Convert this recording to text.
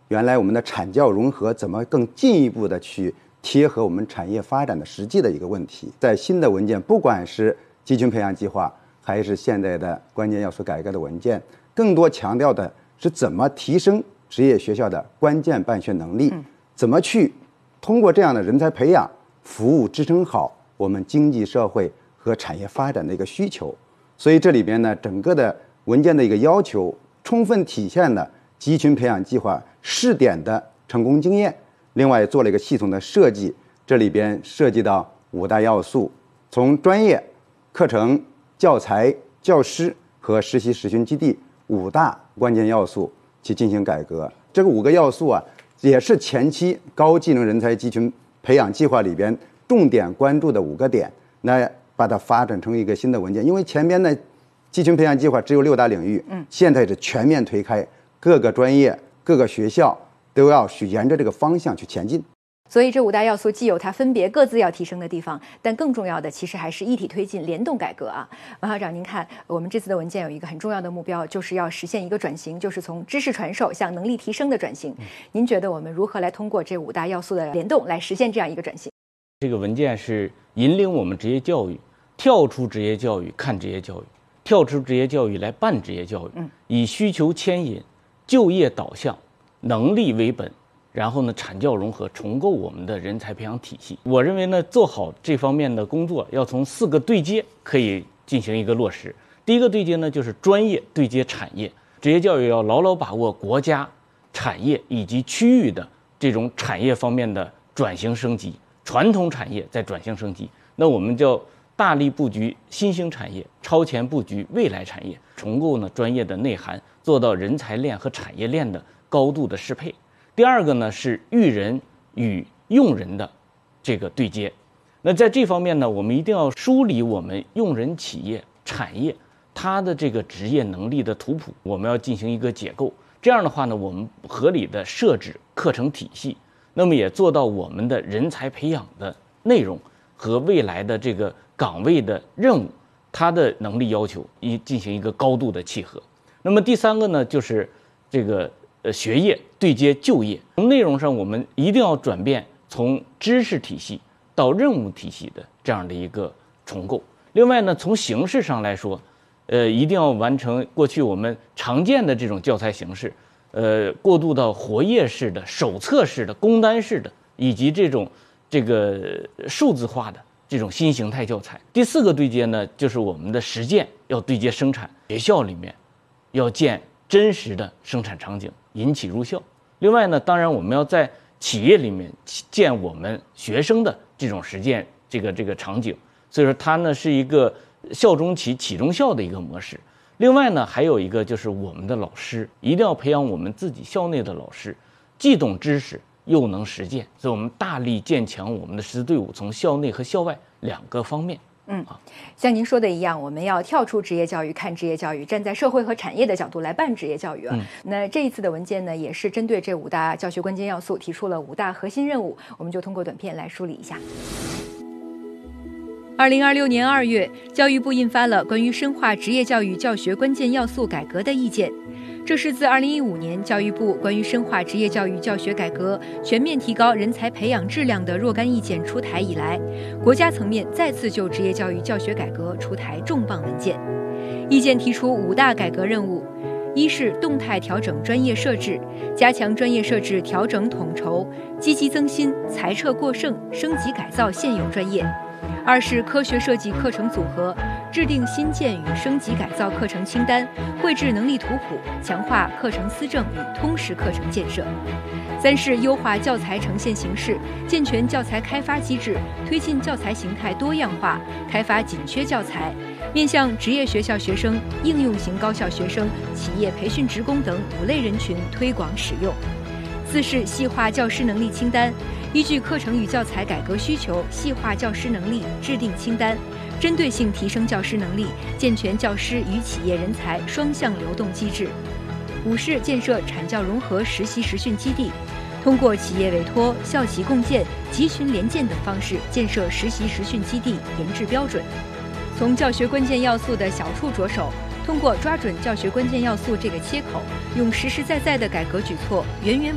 原来我们的产教融合怎么更进一步的去贴合我们产业发展的实际的一个问题。在新的文件，不管是集群培养计划，还是现在的关键要素改革的文件，更多强调的是怎么提升职业学校的关键办学能力，怎么去通过这样的人才培养，服务支撑好我们经济社会和产业发展的一个需求。所以这里边呢，整个的文件的一个要求，充分体现了集群培养计划试点的成功经验。另外做了一个系统的设计，这里边涉及到5大要素，从专业、课程、教材、教师和实习实训基地5大关键要素去进行改革。这个5个要素啊，也是前期高技能人才集群培养计划里边重点关注的5个点，那把它发展成一个新的文件。因为前边的集群培养计划只有6大领域，现在是全面推开，各个专业、各个学校都要去沿着这个方向去前进。 所以这5大要素既有它分别各自要提升的地方，但更重要的其实还是一体推进、联动改革啊。王校长，您看我们这次的文件有一个很重要的目标，就是要实现一个转型，就是从知识传授向能力提升的转型。您觉得我们如何来通过这5大要素的联动来实现这样一个转型？ 这个文件是引领我们职业教育跳出职业教育看职业教育，跳出职业教育来办职业教育，以需求牵引、就业导向、能力为本，然后呢，产教融合，重构我们的人才培养体系。我认为呢，做好这方面的工作，要从4个对接可以进行一个落实。第一个对接呢，就是专业对接产业，职业教育要牢牢把握国家、产业以及区域的这种产业方面的转型升级，传统产业在转型升级，那我们就大力布局新兴产业，超前布局未来产业，重构呢专业的内涵，做到人才链和产业链的高度的适配。第二个呢是育人与用人的这个对接。那在这方面呢，我们一定要梳理我们用人企业产业它的这个职业能力的图谱，我们要进行一个解构。这样的话呢，我们合理的设置课程体系，那么也做到我们的人才培养的内容和未来的这个岗位的任务，它的能力要求进行一个高度的契合。那么第三个呢，就是这个学业对接就业，从内容上我们一定要转变从知识体系到任务体系的这样的一个重构。另外呢，从形式上来说，一定要完成过去我们常见的这种教材形式，过渡到活页式的、手册式的、工单式的，以及这个数字化的这种新形态教材。第4个对接呢，就是我们的实践要对接生产，学校里面要建真实的生产场景，引起入校。另外呢，当然我们要在企业里面建我们学生的这种实践这个场景，所以说它呢是一个校中企、企中校的一个模式。另外呢，还有一个就是我们的老师一定要培养我们自己校内的老师，既懂知识又能实践，所以我们大力建强我们的师资队伍，从校内和校外2个方面。 像您说的一样，我们要跳出职业教育看职业教育，站在社会和产业的角度来办职业教育啊。那这一次的文件呢，也是针对这5大教学关键要素提出了5大核心任务，我们就通过短片来梳理一下。2026年2月，教育部印发了关于深化职业教育教学关键要素改革的意见。这是自2015年教育部关于深化职业教育教学改革、全面提高人才培养质量的若干意见出台以来，国家层面再次就职业教育教学改革出台重磅文件。意见提出5大改革任务：一是动态调整专业设置，加强专业设置调整统筹，积极增新、裁撤过剩、升级改造现有专业；二是科学设计课程组合，制定新建与升级改造课程清单，绘制能力图谱，强化课程思政与通识课程建设；三是优化教材呈现形式，健全教材开发机制，推进教材形态多样化，开发紧缺教材，面向职业学校学生、应用型高校学生、企业培训职工等5类人群推广使用；四是细化教师能力清单，依据课程与教材改革需求，细化教师能力，制定清单，针对性提升教师能力，健全教师与企业人才双向流动机制；五是建设产教融合实习实训基地，通过企业委托、校企共建、集群联建等方式建设实习实训基地，研制标准。从教学关键要素的小处着手，通过抓准教学关键要素这个切口，用实实在在的改革举措，源源